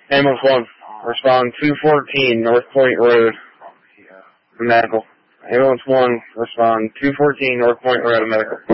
Ambulance 1, respond 214 North Point Road, medical. Ambulance 1, respond 214 North Point Road, medical.